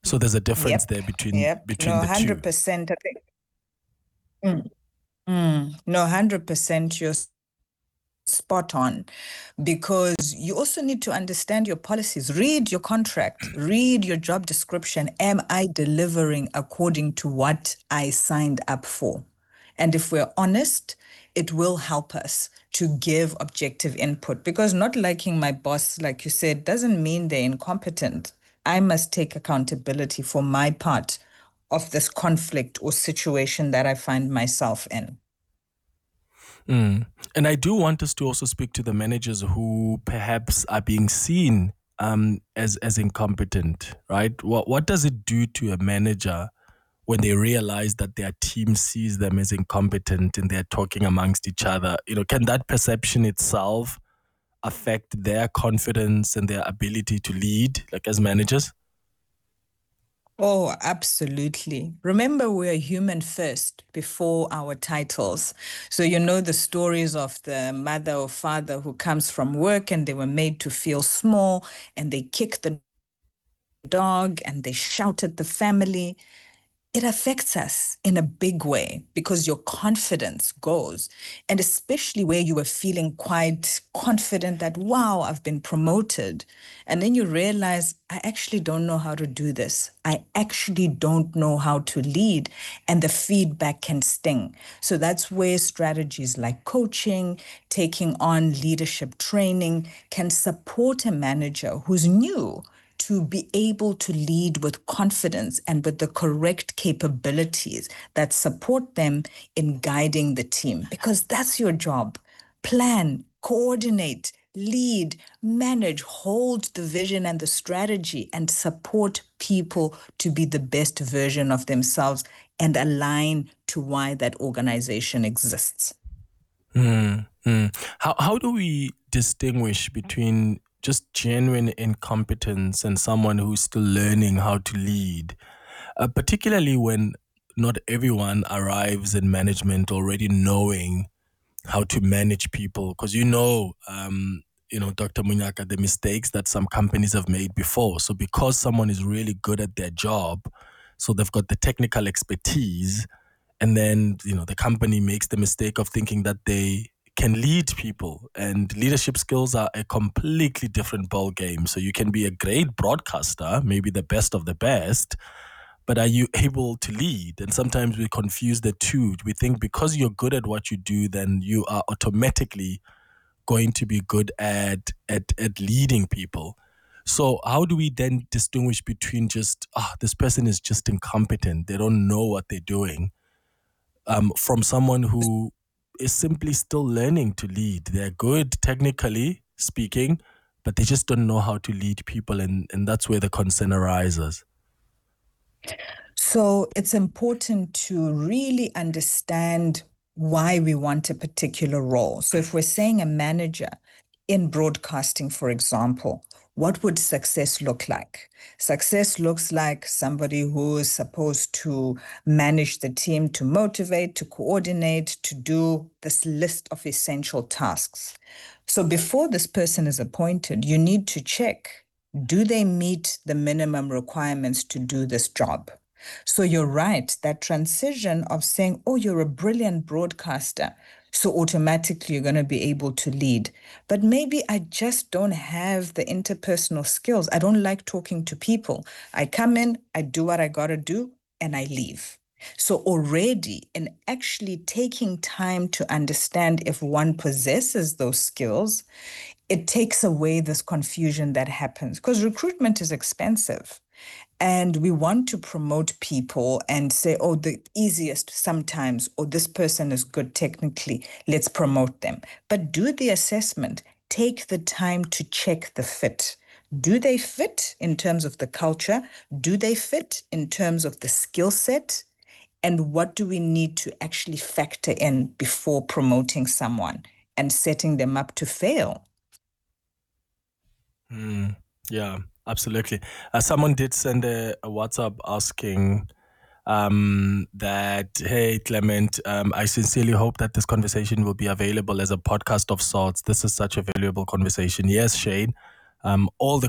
So there's a difference Yep. there between Yep. No, the two. 100%. I think. No, 100% you're spot on, because you also need to understand your policies. Read your contract, read your job description. Am I delivering according to what I signed up for? And if we're honest, it will help us to give objective input, because not liking my boss, like you said, doesn't mean they're incompetent. I must take accountability for my part of this conflict or situation that I find myself in. And I do want us to also speak to the managers who perhaps are being seen as incompetent, right? What does it do to a manager when they realize that their team sees them as incompetent and they're talking amongst each other? Can that perception itself affect their confidence and their ability to lead, like as managers? Oh, absolutely. Remember, we're human first before our titles. So, the stories of the mother or father who comes from work and they were made to feel small and they kicked the dog and they shouted at the family. It affects us in a big way because your confidence goes. And especially where you were feeling quite confident that, wow, I've been promoted. And then you realize, I actually don't know how to do this. I actually don't know how to lead. And the feedback can sting. So that's where strategies like coaching, taking on leadership training can support a manager who's new to be able to lead with confidence and with the correct capabilities that support them in guiding the team, because that's your job. Plan, coordinate, lead, manage, hold the vision and the strategy, and support people to be the best version of themselves and align to why that organization exists. How do we distinguish between just genuine incompetence and someone who's still learning how to lead, particularly when not everyone arrives in management already knowing how to manage people? Because Dr. Munyaka, the mistakes that some companies have made before. So because someone is really good at their job, so they've got the technical expertise, and then the company makes the mistake of thinking that they can lead people, and leadership skills are a completely different ball game. So you can be a great broadcaster, maybe the best of the best, but are you able to lead? And sometimes we confuse the two. We think because you're good at what you do, then you are automatically going to be good at leading people. So how do we then distinguish between just, this person is just incompetent, they don't know what they're doing, from someone who is simply still learning to lead? They're good technically speaking, but they just don't know how to lead people, and that's where the concern arises. So it's important to really understand why we want a particular role. So if we're saying a manager in broadcasting, for example, what would success look like? Success looks like somebody who is supposed to manage the team, to motivate, to coordinate, to do this list of essential tasks. So before this person is appointed, you need to check, do they meet the minimum requirements to do this job? So you're right, that transition of saying, oh, you're a brilliant broadcaster, so automatically you're going to be able to lead. But maybe I just don't have the interpersonal skills. I don't like talking to people. I come in, I do what I got to do, and I leave. So already, in actually taking time to understand if one possesses those skills, it takes away this confusion that happens, because recruitment is expensive. And we want to promote people and say, oh, the easiest sometimes, or this person is good technically, let's promote them. But do the assessment, take the time to check the fit. Do they fit in terms of the culture? Do they fit in terms of the skill set? And what do we need to actually factor in before promoting someone and setting them up to fail? Yeah, absolutely. Someone did send a WhatsApp asking that, hey, Clement, I sincerely hope that this conversation will be available as a podcast of sorts. This is such a valuable conversation. Yes, Shane. All the